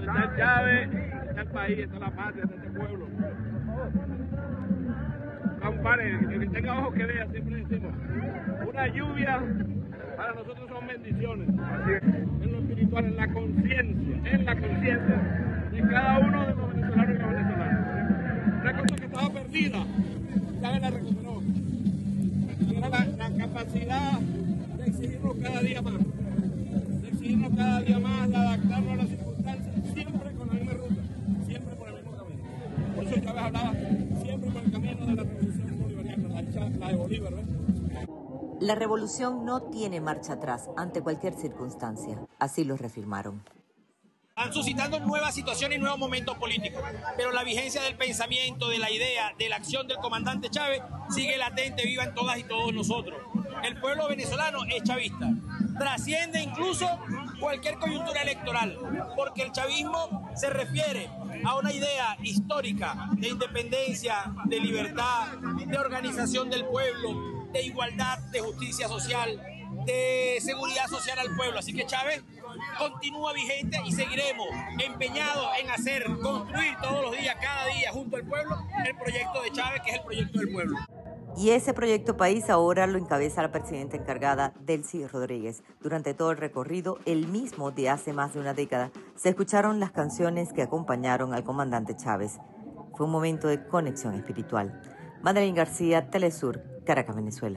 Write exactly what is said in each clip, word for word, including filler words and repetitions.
Está el Chávez, está el país, está la patria, está este pueblo. Compadre, el que tenga ojos que vea, siempre decimos, una lluvia para nosotros son bendiciones. Así es. En lo espiritual, en la conciencia, en la conciencia de cada uno de los venezolanos y las venezolanas. Una cosa que estaba perdida, Chávez la recuperó. Y era la, la capacidad de exigirnos cada día más, de exigirnos cada día más, de adaptarnos a las circunstancias, siempre con la misma ruta, siempre por el mismo camino. Por eso Chávez hablaba siempre por el camino de la revolución bolivariana, la, la de Bolívar, ¿ves? La revolución no tiene marcha atrás ante cualquier circunstancia, así lo reafirmaron. Están suscitando nuevas situaciones y nuevos momentos políticos, pero la vigencia del pensamiento, de la idea, de la acción del comandante Chávez sigue latente, viva en todas y todos nosotros. El pueblo venezolano es chavista, trasciende incluso cualquier coyuntura electoral, porque el chavismo se refiere a una idea histórica de independencia, de libertad, de organización del pueblo, de igualdad, de justicia social, de seguridad social al pueblo. Así que Chávez continúa vigente y seguiremos empeñados en hacer, construir todos los días, cada día, junto al pueblo, el proyecto de Chávez, que es el proyecto del pueblo. Y ese proyecto país ahora lo encabeza la presidenta encargada, Delcy Rodríguez. Durante todo el recorrido, el mismo de hace más de una década, se escucharon las canciones que acompañaron al comandante Chávez. Fue un momento de conexión espiritual. Madeline García, Telesur, Caracas, Venezuela.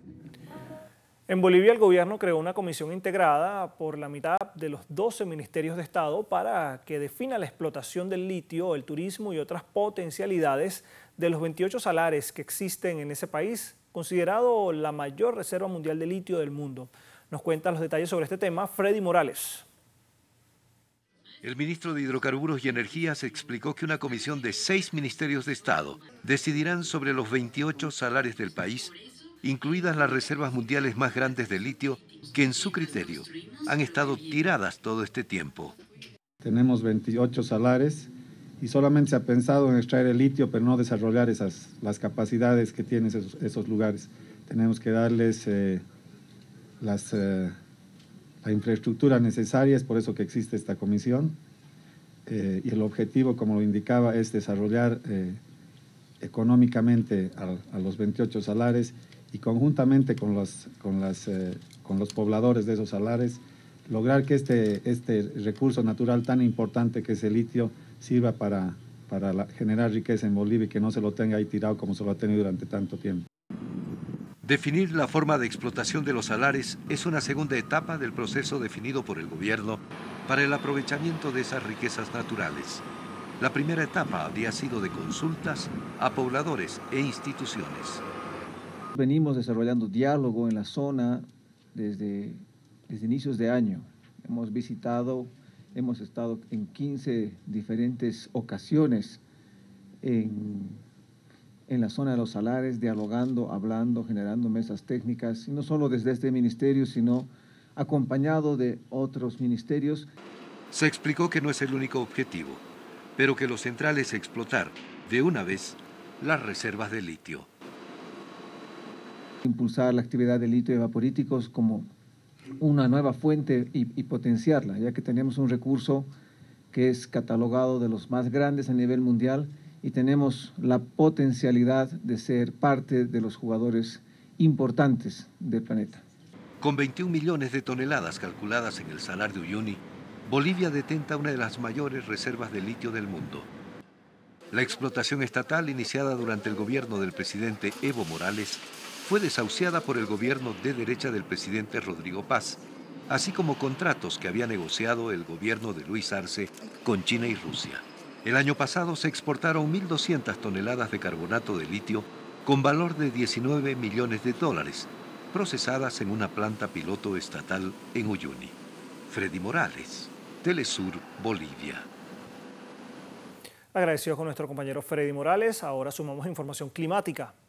En Bolivia el gobierno creó una comisión integrada por la mitad de los doce ministerios de Estado para que defina la explotación del litio, el turismo y otras potencialidades de los veintiocho salares que existen en ese país, considerado la mayor reserva mundial de litio del mundo. Nos cuenta los detalles sobre este tema Freddy Morales. El ministro de Hidrocarburos y Energías explicó que una comisión de seis ministerios de Estado decidirán sobre los veintiocho salares del país, incluidas las reservas mundiales más grandes de litio, que en su criterio han estado tiradas todo este tiempo. Tenemos veintiocho salares y solamente se ha pensado en extraer el litio, pero no desarrollar esas, las capacidades que tienen esos, esos lugares. Tenemos que darles eh, las, eh, la infraestructura necesaria, es por eso que existe esta comisión. Eh, y el objetivo, como lo indicaba, es desarrollar eh, económicamente a, a los veintiocho salares y conjuntamente con los, con, las, eh, con los pobladores de esos salares, lograr que este, este recurso natural tan importante que es el litio sirva para, para la, generar riqueza en Bolivia y que no se lo tenga ahí tirado como se lo ha tenido durante tanto tiempo. Definir la forma de explotación de los salares es una segunda etapa del proceso definido por el gobierno para el aprovechamiento de esas riquezas naturales. La primera etapa habría sido de consultas a pobladores e instituciones. Venimos desarrollando diálogo en la zona desde, desde inicios de año. Hemos visitado, hemos estado en quince diferentes ocasiones en, en la zona de los salares, dialogando, hablando, generando mesas técnicas, y no solo desde este ministerio, sino acompañado de otros ministerios. Se explicó que no es el único objetivo, pero que lo central es explotar de una vez las reservas de litio. Impulsar la actividad de litio evaporíticos como una nueva fuente y, y potenciarla, ya que tenemos un recurso que es catalogado de los más grandes a nivel mundial y tenemos la potencialidad de ser parte de los jugadores importantes del planeta. Con veintiún millones de toneladas calculadas en el Salar de Uyuni, Bolivia detenta una de las mayores reservas de litio del mundo. La explotación estatal, iniciada durante el gobierno del presidente Evo Morales, fue desahuciada por el gobierno de derecha del presidente Rodrigo Paz, así como contratos que había negociado el gobierno de Luis Arce con China y Rusia. El año pasado se exportaron mil doscientas toneladas de carbonato de litio con valor de diecinueve millones de dólares, procesadas en una planta piloto estatal en Uyuni. Freddy Morales, Telesur, Bolivia. Agradecido con nuestro compañero Freddy Morales. Ahora sumamos información climática.